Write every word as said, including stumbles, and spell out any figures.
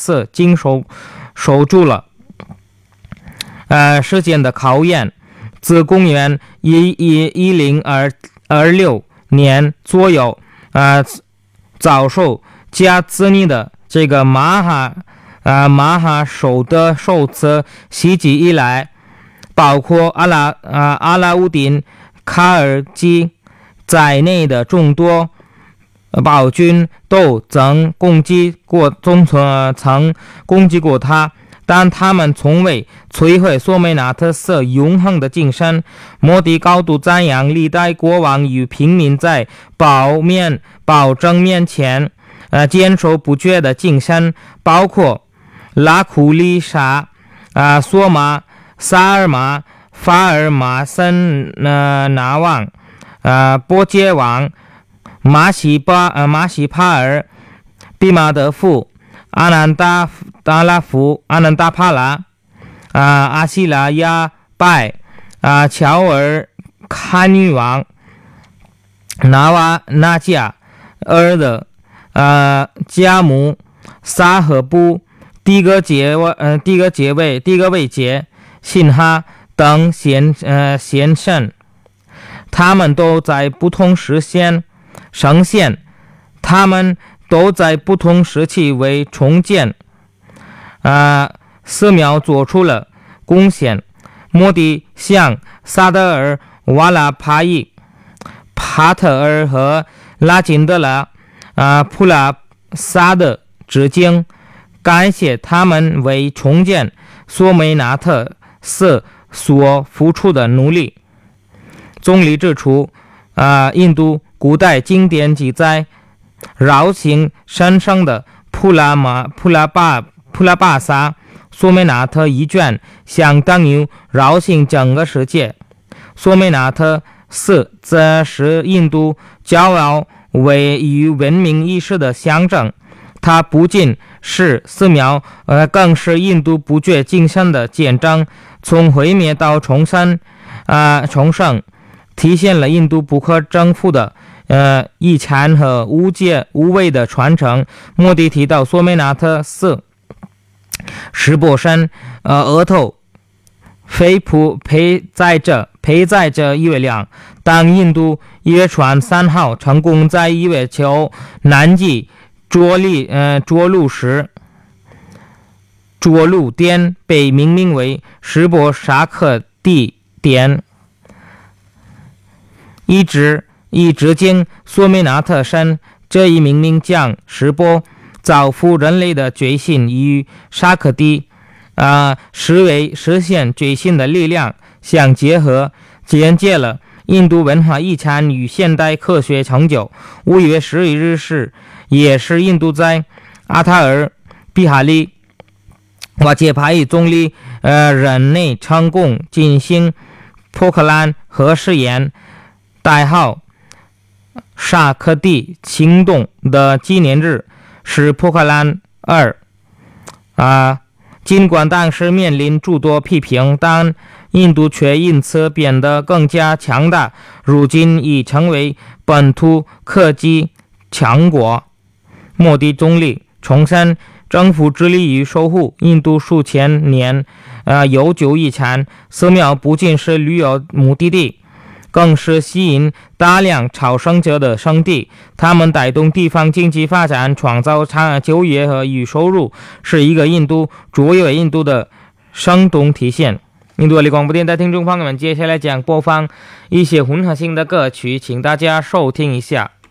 寺经受守住了呃时间的考验。自公元一一一零二二六年左右，呃，遭受加兹尼的这个马哈呃马哈首的首次袭击以来，包括阿拉呃阿拉乌丁卡尔基在内的众多暴君都曾攻击过，总曾攻击过他。但他们从未摧毁索梅纳特寺永恒的精神。摩迪高度赞扬历代国王与平民在保面保证面前呃坚守不绝的精神，包括拉库里沙、啊、呃、索马、萨尔马、法尔马森、呃、纳旺、呃、波杰王、马西巴、呃、马西帕尔、毕马德夫、阿南达达拉夫、阿南达帕拉、啊、阿西拉亚拜、啊、乔尔卡女王、纳瓦纳加尔的、呃、加姆、萨赫布、第个节位、呃、第个节位、第个位节、辛哈等贤呃贤圣，他们都在不同时间呈现，他们都在不同时期为重建啊，寺庙做出了贡献。摩迪向萨德尔、瓦拉帕伊、帕特尔和拉金德拉、啊、普拉萨德致敬，感谢他们为重建索梅纳特寺所付出的努力。总理指出，啊、印度古代经典记载，绕行神圣的普拉马普拉巴普拉巴萨索梅纳特一卷相当于绕行整个世界。索梅纳特寺则是印度骄傲为与文明意识的象征，它不仅是寺庙，呃，更是印度不绝精神的见证。从毁灭到重生，啊、呃，重生，体现了印度不可征服的呃遗产和无界无畏的传承。莫迪提到索梅纳特寺石钵山呃额头飞扑陪载着陪载着月亮。当印度月船三号成功在月球南极着陆呃着陆时，着陆点被命名为石钵沙克地点，一直以致敬索梅纳特神。这一命名将石钵造福人类的决心与沙克地啊，视为实现决心的力量相结合，简介了印度文化遗产与现代科学成就。五月十一日是也是印度在阿塔尔比哈利瓦杰帕伊总理呃任内成功进行波克兰核试验，代号沙克地行动的纪念日是波克兰二啊。尽管当时面临诸多批评，但印度却因此变得更加强大，如今已成为本土科技强国。莫迪总理重申，政府致力于守护印度数千年呃悠久遗产。寺庙不仅是旅游目的地，更是吸引大量朝圣者的圣地，他们带动地方经济发展，创造就业和与收入，是一个印度卓越印度的生动体现。印度理广播电台听众朋友们，接下来将播放一些混合性的歌曲，请大家收听一下。